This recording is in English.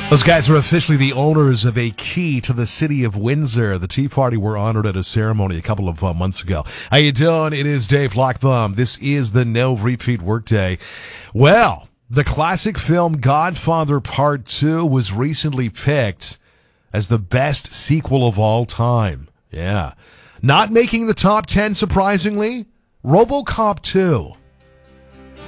Those guys are officially the owners of a key to the city of Windsor. The Tea Party were honored at a ceremony a couple of months ago. How you doing? It is Dave Lockbaum. This is the No Repeat Workday. Well, the classic film Godfather Part 2 was recently picked as the best sequel of all time. Yeah. Not making the top 10, surprisingly, RoboCop 2.